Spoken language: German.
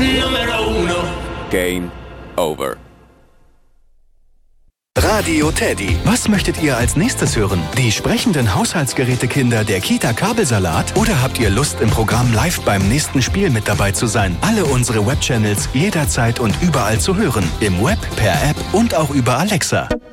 Game over. Radio Teddy. Was möchtet ihr als nächstes hören? Die sprechenden Haushaltsgerätekinder der Kita Kabelsalat? Oder habt ihr Lust, im Programm live beim nächsten Spiel mit dabei zu sein? Alle unsere Webchannels jederzeit und überall zu hören. Im Web, per App und auch über Alexa.